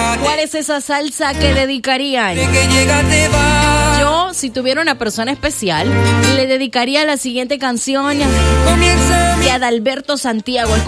¿Cuál es esa salsa que dedicarían? Yo, si tuviera una persona especial, le dedicaría la siguiente canción de Adalberto Santiago.